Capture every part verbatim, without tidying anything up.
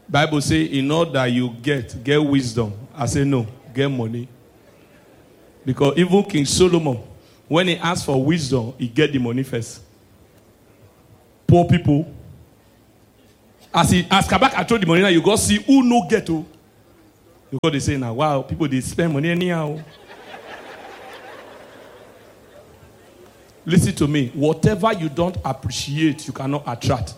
Bible say, in order that you get, get wisdom. I say, no, get money. Because even King Solomon, when he asked for wisdom, he get the money first. Poor people. As he as Kabaka told the money, now you go see who no get to. Because they say now, wow, people they spend money anyhow. Listen to me. Whatever you don't appreciate, you cannot attract.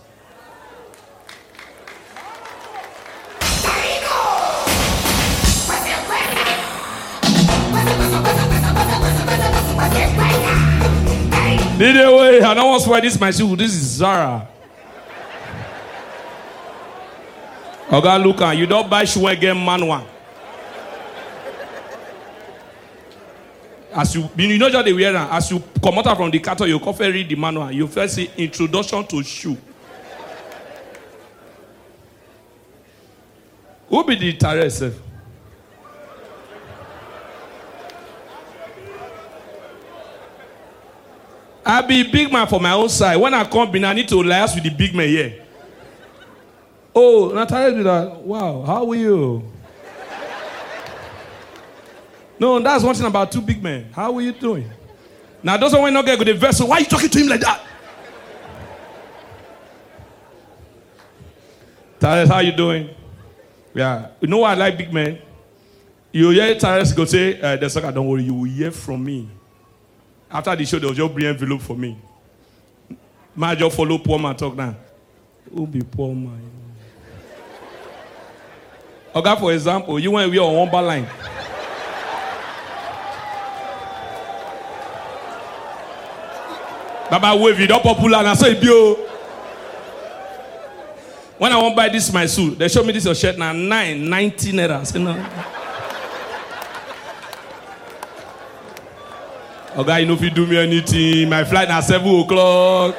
Did they wait? I don't want to wear this my shoe. This is Zara. Okay, look at you don't buy shoe again, man one. As you, you know just the wear as you come out from the cattle, you coffee read the manual. You first see introduction to shoe. Who be the terrace? I be big man for my own side. When I come in, I need to liaise with the big man here. Oh, Natalia do that. Wow, how are you? No, that's one thing about two big men. How are you doing? Now, those one not get good vessel. Why are you talking to him like that? Tyrus, how you doing? Yeah, you know why I like big men? You hear Tyrus go say, uh, the sucker, don't worry, you will hear from me. After the show, they'll just bring envelope for me. My just follow poor man talk now. Who be poor man? Okay, for example, you want to be on one bar line. Baba wave you don't popular and I say bio. When I want to buy this my suit, they show me this your shirt now nine ninety naira. Say no. Oh guy, you know if you do me anything, my flight now seven o'clock.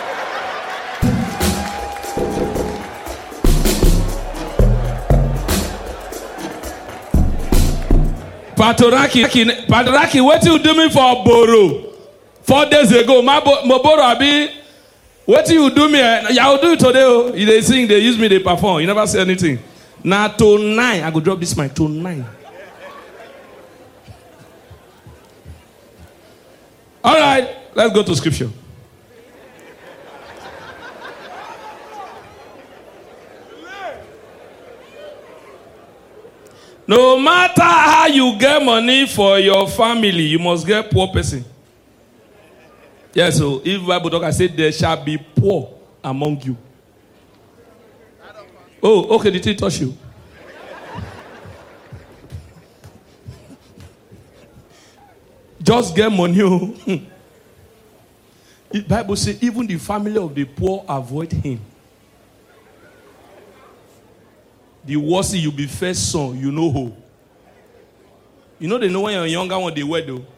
Patoraki, Patoraki, what you do me for Boro? Four days ago, my Boro Abi, what you do me? Yeah, I'll do it today. Oh. They sing, they use me, they perform. You never say anything. Now tonight, I go drop this mic tonight. All right, let's go to scripture. No matter how you get money for your family, you must get poor person. Yes, so if Bible talk, I said there shall be poor among you. Oh, okay, did he touch you? Just get money. The Bible says even the family of the poor avoid him. The worse you be first son, you know who. You know they know when you're younger one they wear though.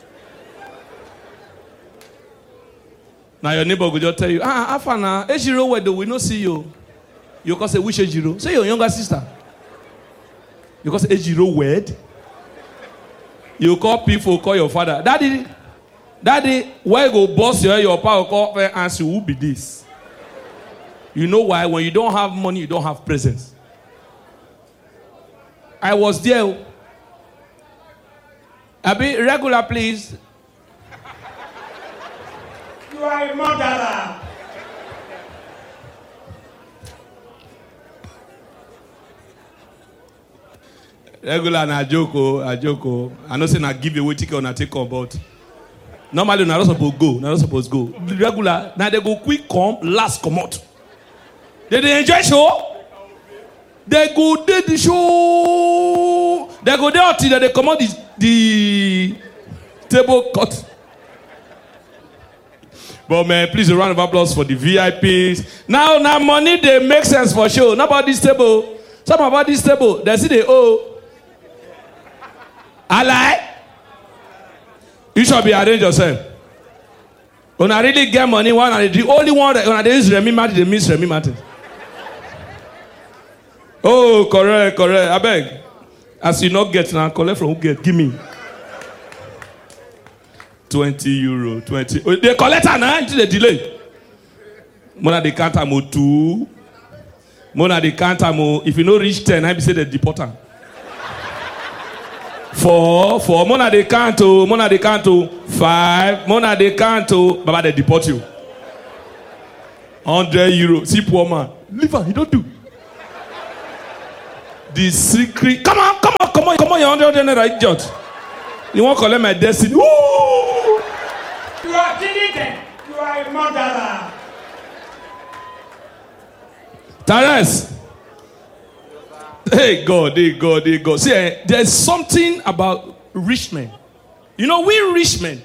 Now your neighbor will just tell you, ah, Afana, Ejiro wear though, we no see you. You can say, which Ejiro? Say your younger sister. You can say Ejiro wed. You call people, call your father. Daddy, daddy, why you go boss your your power call and answer who be this? You know why? When you don't have money, you don't have presence. I was there. Abi, regular, please. You are a murderer. Regular na joko, a joko. I know say na give away ticket or na take on, but normally na not supposed go, na not supposed go. Regular, now they go quick come, last come out. They they enjoy show. They go do the show. They go there until they come out the, the table cut. But man, please a round of applause for the V I Ps. Now, now money they make sense for sure. Not about this table. Some about this table. They see they owe. I lie. You should be arrange yourself. When I really get money, one and the only one that when I use Remy Martin, they miss Remy Martin. Oh, correct, correct. I beg. As you not get now, collect from who get. Give me. twenty euro, twenty. Oh, they collect her now until they delay. When they can't have two. Mona they count am. If you no reach ten, I be say they deport am. Four, four. Mona they count. Mona they count. Five. Mona they count. Baba they deport you. Hundred euro. See poor man. Leave her. He don't do. The secret. Come on, come on, come on, come on. You're hundred naira idiot. You won't collect my destiny. Woo! You are cheating. You are a murderer. Terence. Hey God, hey God, hey God. See, eh, there's something about rich men. You know, we rich men.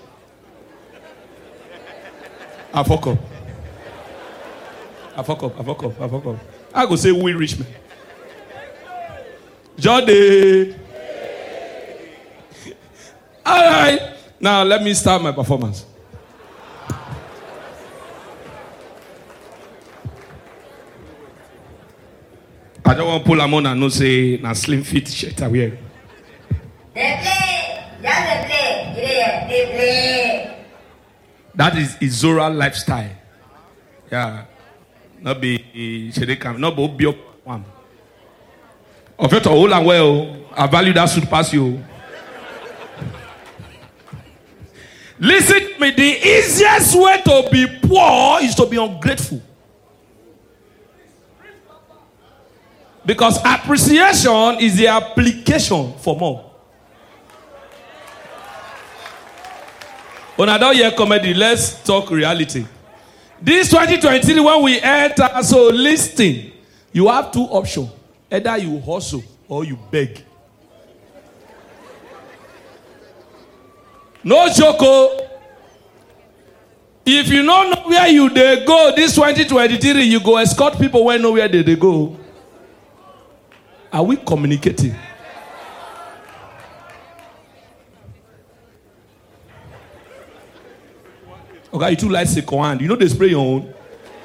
I fuck up. I fuck up, I fuck up, I fuck up. I go say we rich men. Jody. All right. Now let me start my performance. I don't want to pull a on and no say na slim fit shirt I wear. They play, yeah, they play, yeah, they play. That is Izora lifestyle. Yeah. Not be Shedekam, not be Obio one. Of it all and well, I value that should pass you. Listen to me, the easiest way to be poor is to be ungrateful. Because appreciation is the application for more. When I don't hear comedy, let's talk reality. This twenty twenty-three, when we enter, so listen, you have two options. Either you hustle or you beg. No joke. If you don't know where you they go, this twenty twenty-three, you go escort people where know where they, they go. Are we communicating? Okay, you too like second hand. You know they spray your own.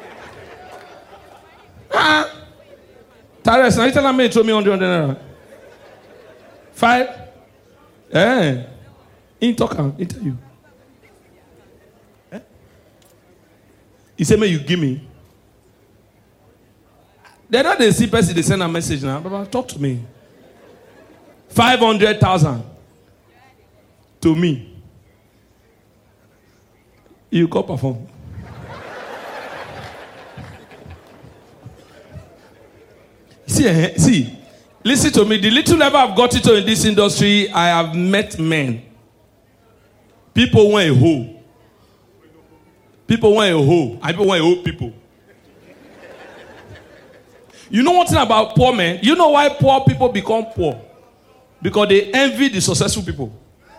Ah, Tares, now you tell me to me on the naira. Five. Eh. In talk am, in tell you. Eh? He say, may you give me. They don't they see person, they send a message now. Baba, talk to me. Five hundred thousand to me. You go perform. see, eh, see, listen to me. The little level I've got into in this industry, I have met men. People want a hoe. People want a hoe. And people want a hoe people. You know one thing about poor men? You know why poor people become poor? Because they envy the successful people.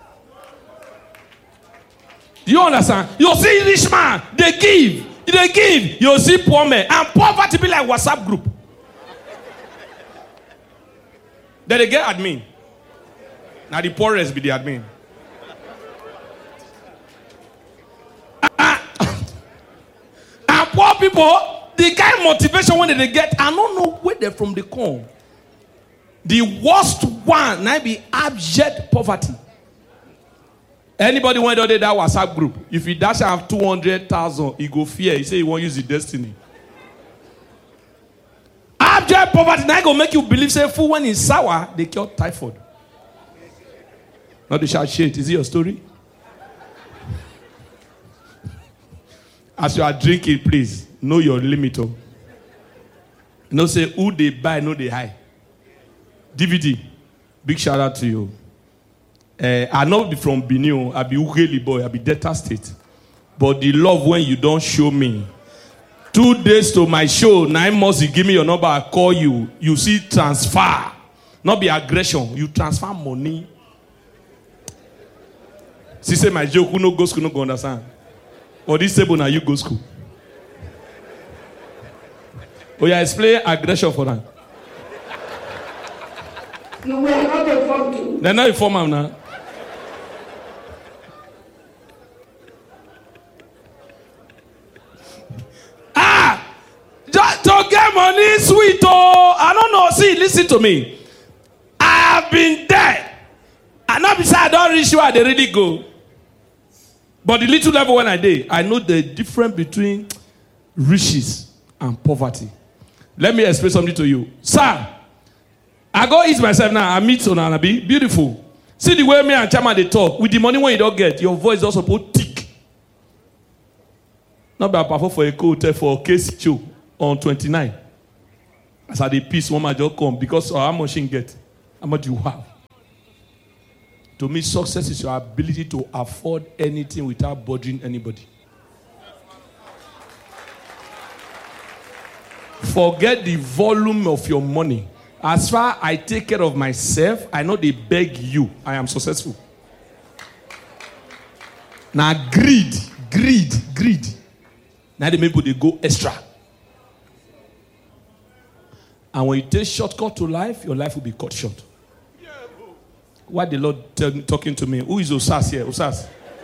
Do you understand? You see rich man, they give. They give. You see poor men. And poverty be like WhatsApp group. Then they get admin. Now the poorest be the admin. And poor people, the kind of motivation when they get, I don't know where they're from the come. The worst one might be abject poverty. Anybody want to do that WhatsApp group? If he dash have two hundred thousand, he go fear. He say he won't use the destiny. Abject poverty now go make you believe say food when it's sour, they cure typhoid. Not the shout shit. Is it your story? As you are drinking, please know your limit. Oh. No say who they buy, no they high. D V D, big shout out to you. Uh, I not be from Benin, I be Ugeli boy, I be Delta State. But the love when you don't show me. Two days to my show, nine months you give me your number, I call you. You see transfer, not be aggression. You transfer money. She say my joke, who no go school, no go understand. Or this table now you go school. Oh yeah, explain aggression for them. You were not informed. They're not informed now. Ah! Just to get money sweet, oh! I don't know. See, listen to me. I have been there. And not because I don't reach where they really go. But the little level when I did, I know the difference between riches and poverty. Let me explain something to you. Sir, I go eat myself now. I meet Onanabi. Beautiful. See the way me and Chama they talk. With the money when you don't get, your voice also put thick. Not by perform for a coat for a case show on twenty-nine. As I the piece, one just come because of how much you get, how much you have. To me, success is your ability to afford anything without bothering anybody. Forget the volume of your money. As far as I take care of myself, I know they beg you. I am successful. Now greed, greed, greed. Now the people they go extra. And when you take shortcut to life, your life will be cut short. Why the Lord tell, talking to me? Who is Osas here? Osas.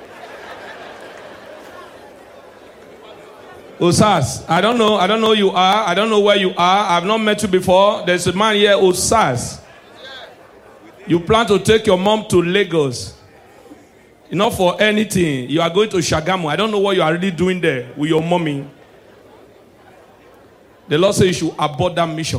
Osas. I don't know. I don't know who you are. I don't know where you are. I've not met you before. There's a man here, Osas. You plan to take your mom to Lagos. Not for anything. You are going to Shagamu. I don't know what you are really doing there with your mommy. The Lord says you should abort that mission.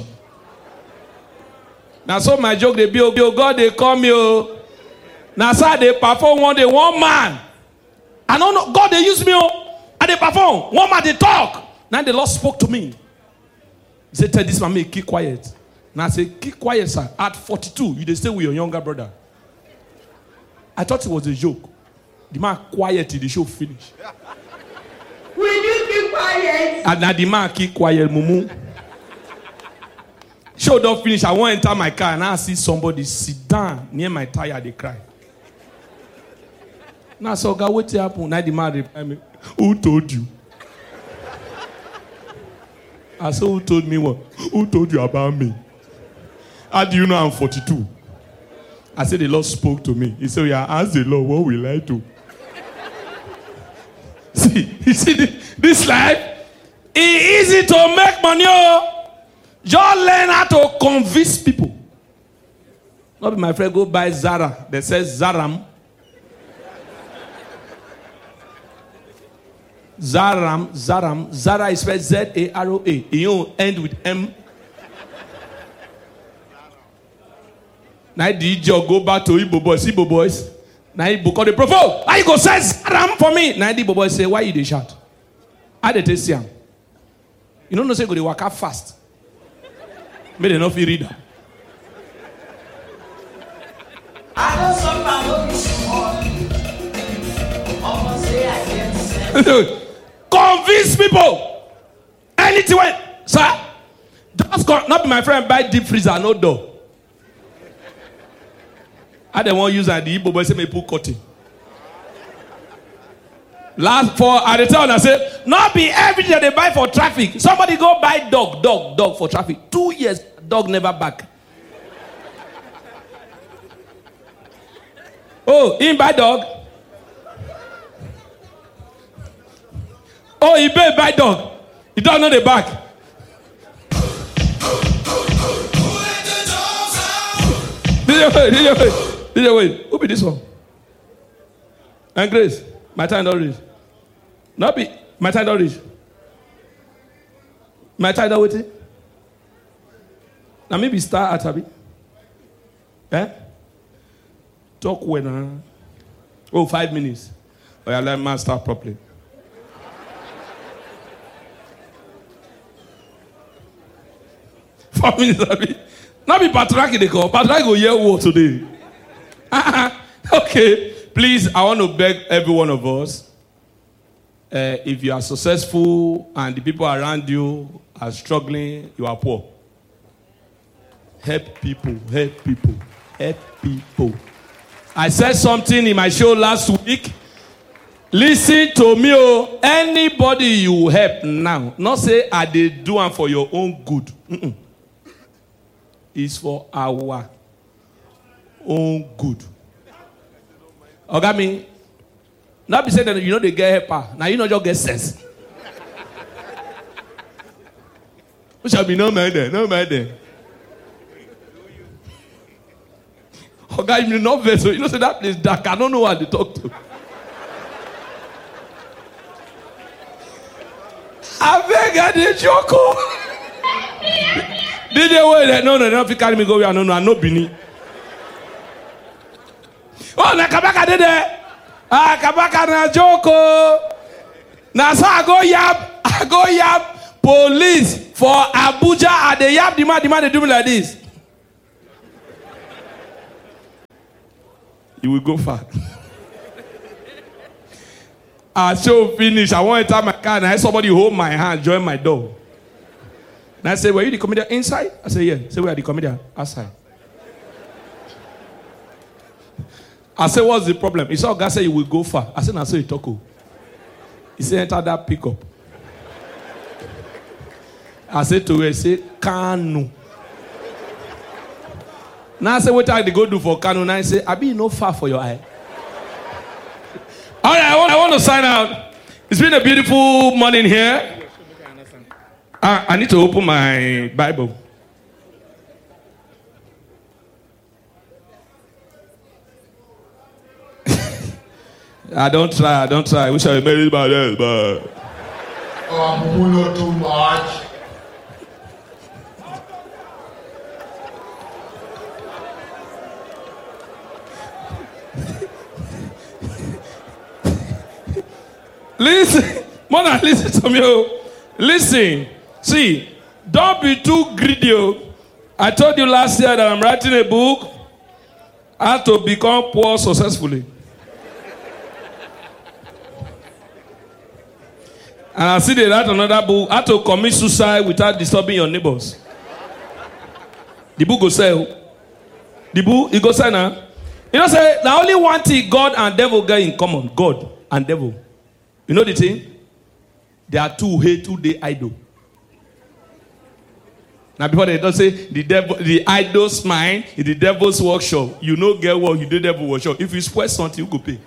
Now, so my joke, they be, oh God, they call me. Oh. Now, sir, they perform one day, one man. I don't know, God, they use me. Oh. And they perform. One man, they talk. Now, the Lord spoke to me. He said, tell this man, me, keep quiet. Now, I said, keep quiet, sir. At forty-two, you they stay with your younger brother. I thought it was a joke. The man quiet till the show finish. Will you keep quiet? And now the man keep quiet, mumu. Show don't finish. I want to enter my car and I see somebody sit down near my tire. They cry. Now, so God, what happened? Now the man reply me, who told you? I said, who told me what? Who told you about me? How do you know I'm forty-two? I said, the Lord spoke to me. He said, yeah, ask the Lord, what will I do? See, you see this, this life? It's easy to make money. Oh. Just learn how to convince people. Not be my friend go buy Zara. They say Zaram. Zaram, Zaram. Zara is spelled Z A R O A. You end with M. Now the job go back to Igbo boys. Igbo boys. Now Igbo call the prophet. Why you go say Zaram for me? Now the Igbo boys say, why you they shout? How they tell you? You don't know say go they walk out fast. May they not feel reader. I know some people almost say I get convince people. Anything when, sir, just go, not be my friend buy deep freezer, no door. I don't want to use that the Igbo boy say me put cutting. Last for at the time I say, not be everything they buy for traffic. Somebody go buy dog, dog, dog for traffic. Two years, dog never back. Oh, he buy dog. Oh, he buy buy dog. He don't know the back. D J wait, D J wait, D J wait. Who be this one? And Grace, my time don't reach. Not be my time don't reach. My time don't wait. Now maybe start at Abi. Eh? Talk when uh, oh five minutes. Oh yeah, let man start properly. Four minutes Abi. Now be Patrick they call. Patrick go hear what today. Okay. Please, I want to beg every one of us. Uh, if you are successful and the people around you are struggling, you are poor. Help people, help people, help people. I said something in my show last week. Listen to me, oh. Anybody you help now, not say I did do it for your own good. Mm-mm. It's for our own good. Ogami, not be saying that you know they get helper. Now you know just get sense. We shall be no man there, no man there. Oga, you know vessel. You know say that place dark. I don't know what they talk to. I beg I did joke. D J wait, no, no, they don't carry me go where I no know, I know Bini. Oh, na Kabaka did it. Ah, Kabaka na Joko. Now so I go yap, I go yap police for Abuja and they yap the man, the man they do me like this. You will go far. I show finish. I want to enter my car and I had somebody hold my hand, join my door. And I say, were you the comedian inside? I say, yeah. Say, where are the comedian? Outside. I say, what's the problem? He saw a guy say you will go far. I said, I saw you talk. He said, enter that pickup. I said to her, say, Kanu. Now I say, what I go do for Kanu? Now I say, I be no far for your eye. All right, I want, I want to sign out. It's been a beautiful morning here. I, I need to open my Bible. I don't try, I don't try. I wish I made it by this, but... Oh, I'm not too much. Listen, Mona, listen to me. Listen, see, don't be too greedy. I told you last year that I'm writing a book, how to become poor successfully. And I see they write another book, how to commit suicide without disturbing your neighbors. The book go sell. The book, it go sell now. You know, say, the only one thing God and devil get in common, God and devil. You know the thing? They are two hate, two day idol. Now before they don't say the devil, the idol's mind is the devil's workshop. You know get what you do devil workshop. If you spoil something, you go pay.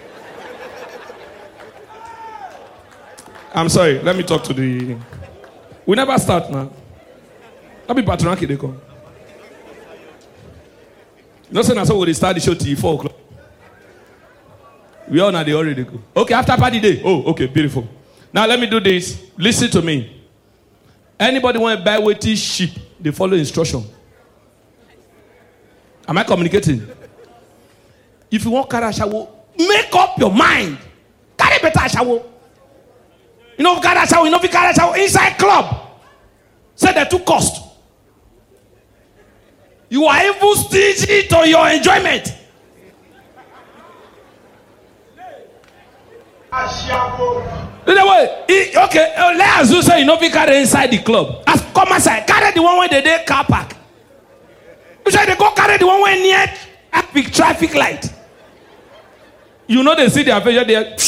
I'm sorry, let me talk to the... We never start now. Let me patronaki they come. No saying that's how we start the show till four o'clock. We all know they already go. Okay, after party day. Oh, okay, beautiful. Now let me do this. Listen to me. Anybody want to buy weighty sheep? They follow instruction. Am I communicating? If you want carry a shower, make up your mind. Carry better shower. You know, carry a shower. You know, if you carry a shower inside club. Say they too cost. You are even stingy to your enjoyment. Way, okay, let us say you know we carry inside the club. As come aside, carry the one where they dey car park. You say they go carry the one where near big traffic light. You know they see their face there.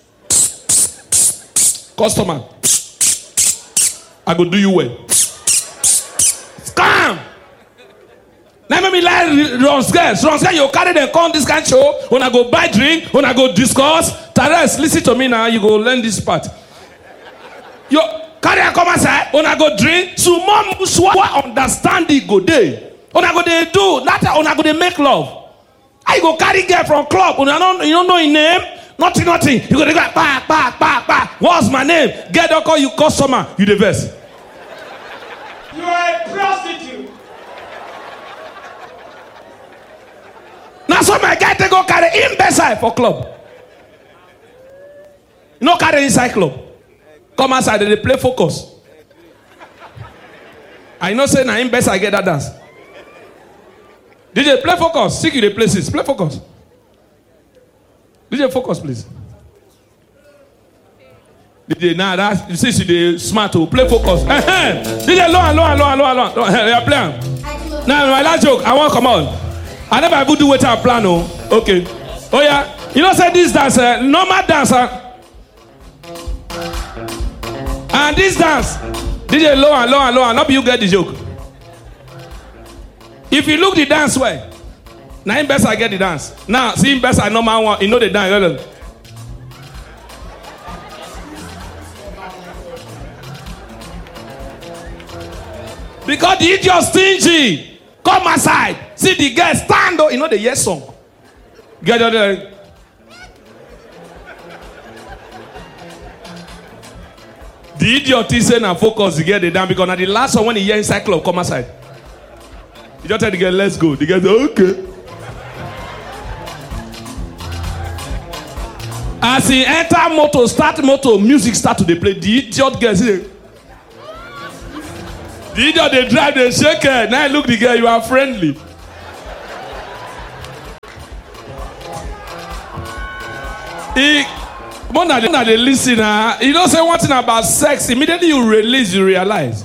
Customer, I go do you well. Scam. Now maybe like run scares, run scares. You carry them come this kind of show. When I go buy drink, when I go discuss. Tares, listen to me now. You go learn this part. You carry a come aside. When I go drink, so mom muswa understand the go day. When I go they do that, when I go they make love. I go carry girl from club. When I don't, you don't know his name. Nothing, nothing. You go they go back, back, back, back. What's my name? Get don't call you customer. You the best. You are a prostitute. Now some my guy they go carry him beside for club. You know carry inside club. Come outside they play focus. I know say now him best I get that dance. D J play focus. Seek you the places. Play focus. D J focus please. D J now that you see the smart to play focus. D J low and low and low and low and low. They are playing. Now my last joke. I want come on. I never ever do what I plan. Oh, okay. Oh yeah. You know, say this dance, uh, normal dance, uh, and this dance, D J low and low and low, and not you get the joke. If you look the dance way, now him best I get the dance. Now see him best I normal one. You know the dance. Because the idiot stingy. Come aside. See the girl stand up. You know the yes song. Get out there. The idiot is saying and focus to get it down because now the last one when he hear inside club come aside. You just tell the girl, let's go. The girl say, okay. As he enter motor, start motor, music start to dey play. The idiot girl say, the idiot they drive, they shake her. Now look the girl, you are friendly. He, more than the listener, you don't say one thing about sex. Immediately you release, you realize.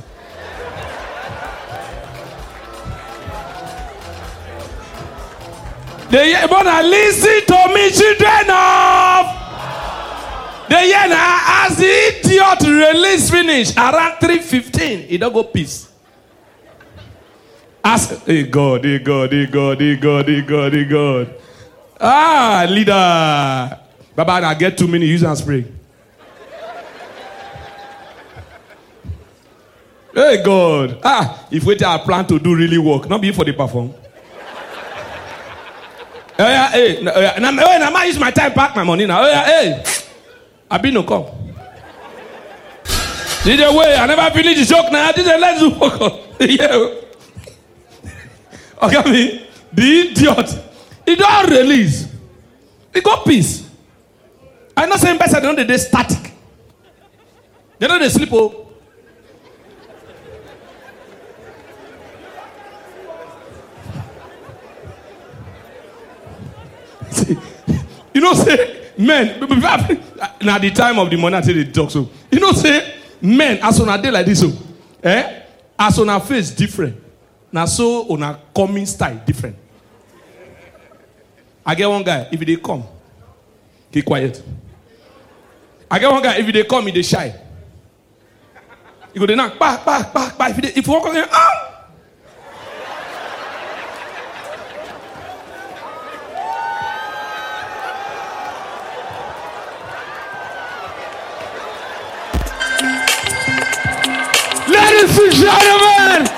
They wanna listen to me, children of. They hear now as the idiot release finish around three fifteen, he don't go peace. Ask, hey God, hey God, hey God, hey God, hey God, hey God. Ah, leader. Baba, I get two minutes, use and spray. Hey God. Ah, if we tell plan to do really work, not be for the perform. Hey, hey, hey, now I use my time, pack my money now. Hey, hey. I be no come. Did the way I never finish the joke now. I didn't let you walk. Yeah. Okay, me the idiot. He don't release. He got peace. I'm not saying better than they static. They don't they sleep. Oh. See, you know, say men. Now the time of the money, I tell the talk so. You know, say men as on a day like this, so eh? As on a face different. Now so on a coming style different. I get one guy, if they come, he quiet. I get one guy, if they come, he they shy. He go they knock, back, back, back, back. If they, if you walk on there, ah. Ladies and gentlemen.